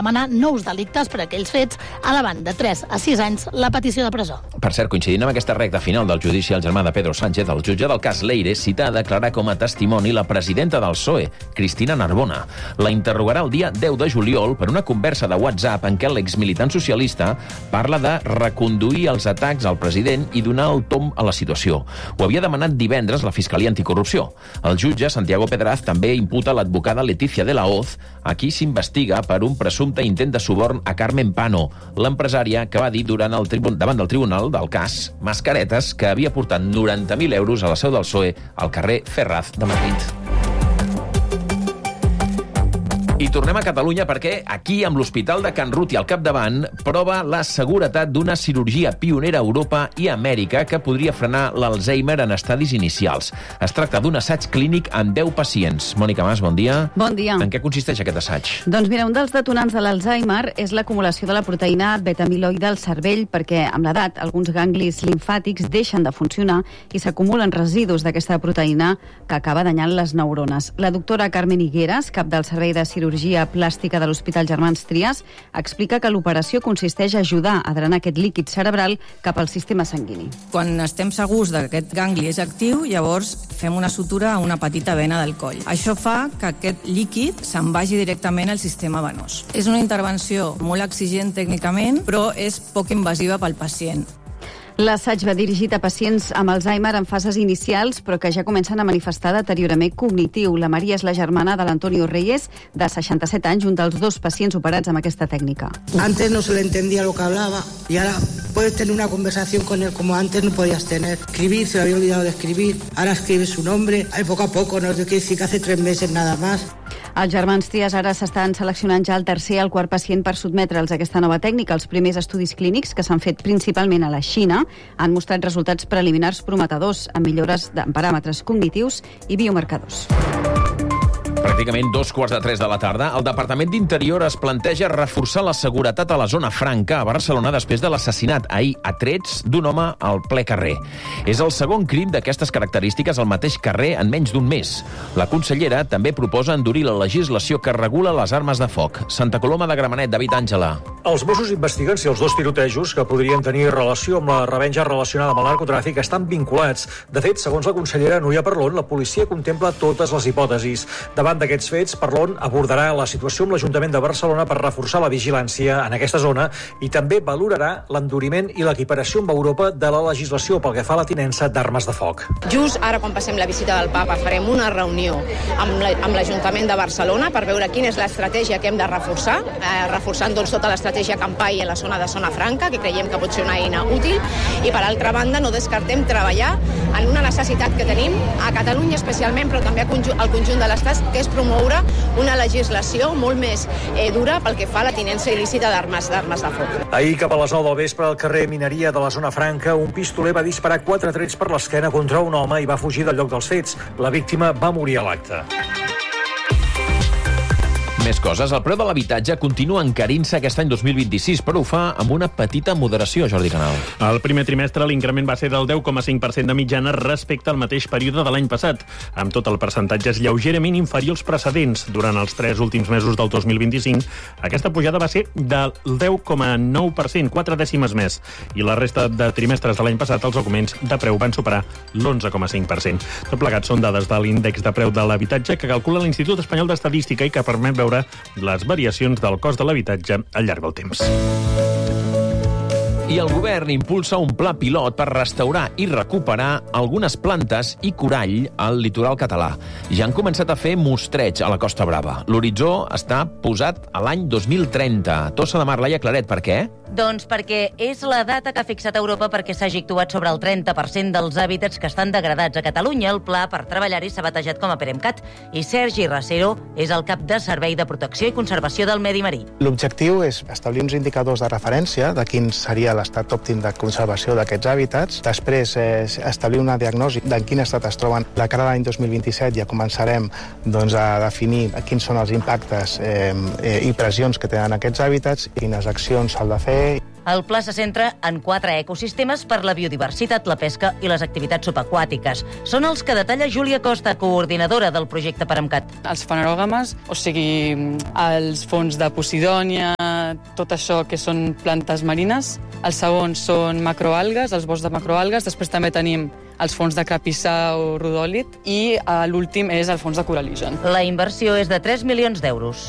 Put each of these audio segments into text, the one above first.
demanar nous delictes per aquells fets, elevant de 3 a 6 anys la petició de presó. Per cert, coincidint amb aquesta recta final del judici, el germà de Pedro Sánchez, el jutge del cas Leire, cita a declarar com a testimoni la presidenta del PSOE, Cristina Narbona. La interrogarà el dia 10 de juliol per una conversa de WhatsApp en què l'exmilitant socialista parla de reconduir els atacs al president i donar el tomb a la situació. Ho havia demanat divendres la Fiscalia Anticorrupció. El jutge, Santiago Pedraz, també imputa l'advocada Leticia de la Hoz, a qui s'investiga per un presumpte intent de suborn a Carmen Pano, l'empresària que va dir davant del tribunal del cas Mascaretes que havia portat 90.000 euros a la seu del PSOE al carrer Ferraz de Madrid. I tornem a Catalunya perquè aquí, amb l'Hospital de Can Ruti al capdavant, prova la seguretat d'una cirurgia pionera a Europa i Amèrica que podria frenar l'Alzheimer en estadis inicials. Es tracta d'un assaig clínic amb 10 pacients. Mònica Mas, bon dia. Bon dia. En què consisteix aquest assaig? Doncs mira, un dels detonants de l'Alzheimer és l'acumulació de la proteïna beta-amiloide al cervell perquè, amb l'edat, alguns ganglis limfàtics deixen de funcionar i s'acumulen residus d'aquesta proteïna que acaba danyant les neurones. La doctora Carmen Higueras, cap del Servei de Cirurgia Plàstica de l'Hospital Germans Trias, explica que l'operació consisteix a ajudar a drenar aquest líquid cerebral cap al sistema sanguini. Quan estem segurs que aquest gangli és actiu, llavors fem una sutura a una petita vena del coll. Això fa que aquest líquid se'n vagi directament al sistema venós. És una intervenció molt exigent tècnicament, però és poc invasiva pel pacient. L'assaig va dirigit a pacients amb Alzheimer en fases inicials, però que ja comencen a manifestar deteriorament cognitiu. La Maria és la germana de l'Antonio Reyes, de 67 anys, un dels 2 pacients operats amb aquesta tècnica. Antes no se le entendía lo que hablaba y ahora puedes tener una conversación con él como antes no podías tener. Escribir, se le había olvidado de escribir, ahora escribe su nombre, poco a poco, no quiere decir que hace 3 meses nada más. Els Germans Trias ara s'estan seleccionant ja el tercer i el quart pacient per sotmetre'ls a aquesta nova tècnica. Els primers estudis clínics, que s'han fet principalment a la Xina, han mostrat resultats preliminars prometedors amb millores en paràmetres cognitius i biomarcadors. Pràcticament 2:15 de la tarda, el Departament d'Interior es planteja reforçar la seguretat a la zona franca a Barcelona després de l'assassinat ahir a trets d'un home al ple carrer. És el segon crim d'aquestes característiques al mateix carrer en menys d'un mes. La consellera també proposa endurir la legislació que regula les armes de foc. Santa Coloma de Gramenet, David Àngela. Els Mossos investiguen si els 2 tirotejos que podrien tenir relació amb la revenja relacionada amb el narcotràfic estan vinculats. De fet, segons la consellera Núria Parlon, la policia contempla totes les hipòtesis. Davant d'aquests fets, Parlon abordarà la situació amb l'Ajuntament de Barcelona per reforçar la vigilància en aquesta zona i també valorarà l'enduriment i l'equiparació amb Europa de la legislació pel que fa a la tinença d'armes de foc. Just ara, quan passem la visita del papa, farem una reunió amb l'Ajuntament de Barcelona per veure quina és l'estratègia que hem de reforçar, reforçant doncs tota l'estratègia Campai en la zona de Zona Franca, que creiem que pot ser una eina útil, i per altra banda no descartem treballar en una necessitat que tenim a Catalunya especialment, però també al conjunt de l'Estat, que és promoure una legislació molt més dura pel que fa a la tinença il·lícita d'armes de foc. Ahir, cap a les 9 del vespre, al carrer Mineria de la Zona Franca, un pistoler va disparar 4 trets per l'esquena contra un home i va fugir del lloc dels fets. La víctima va morir a l'acte. Més coses. El preu de l'habitatge continua encarint-se aquest any 2026, però ho fa amb una petita moderació, Jordi Canal. Al primer trimestre l'increment va ser del 10,5% de mitjana respecte al mateix període de l'any passat. Amb tot, el percentatge és lleugerament inferior als precedents. Durant els 3 últims mesos del 2025, aquesta pujada va ser del 10,9%, 4 dècimes més. I la resta de trimestres de l'any passat, els augments de preu van superar l'11,5%. Tot plegat són dades de l'índex de preu de l'habitatge que calcula l'Institut Espanyol d'Estadística i que permet veure les variacions del cost de l'habitatge al llarg del temps. I el govern impulsa un pla pilot per restaurar i recuperar algunes plantes i corall al litoral català. Ja han començat a fer mostreig a la Costa Brava. L'horitzó està posat a l'any 2030. Tossa de Mar, Laia Claret, per què? Doncs perquè és la data que ha fixat Europa perquè s'hagi actuat sobre el 30% dels hàbitats que estan degradats a Catalunya. El pla per treballar-hi s'ha batejat com a PEREMCAT i Sergi Racero és el cap de Servei de Protecció i Conservació del Medi Marí. L'objectiu és establir uns indicadors de referència de quin seria l'estat òptim de conservació d'aquests hàbitats. Després, establir una diagnosi de en quin estat es troben. De cara a l'any 2027 ja començarem a definir quins són els impactes i pressions que tenen aquests hàbitats, quines accions s'han de fer. El pla se centra en 4 ecosistemes per la biodiversitat, la pesca i les activitats subaquàtiques. Són els que detalla Júlia Costa, coordinadora del projecte PAREMCAT. Els fanerògames, o sigui, els fons de Posidònia, tot això que són plantes marines. Els segons són macroalgues, els boscs de macroalgues. Després també tenim els fons de crapissà o rodòlit i l'últim és el fons de coraligen. La inversió és de 3 milions d'euros.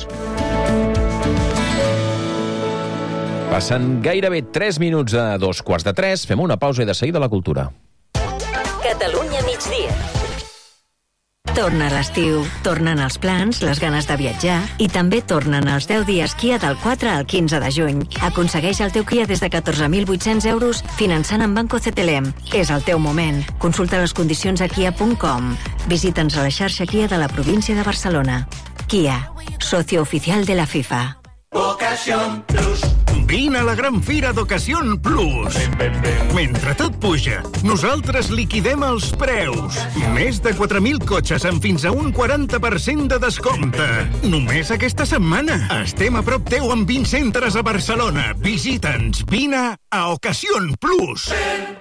Passen gairebé 3 minuts a 2:15. Fem una pausa i de seguida la cultura. Catalunya migdia. Torna l'estiu, tornen els plans, les ganes de viatjar i també tornen els 10 dies Kia del 4 al 15 de juny. Aconsegueix el teu Kia des de 14.800 euros finançant amb Banco CTLM. És el teu moment. Consulta les condicions a kia.com. Visita'ns a la xarxa Kia de la província de Barcelona. Kia, socio oficial de la FIFA. Ocasión Plus. Vine a la gran fira d'Ocasión Plus. Mentre tot puja, nosaltres liquidem els preus. Més de 4.000 cotxes amb fins a un 40% de descompte. Només aquesta setmana. Estem a prop teu amb 20 centres a Barcelona. Visita'ns. Vine a Ocasión Plus.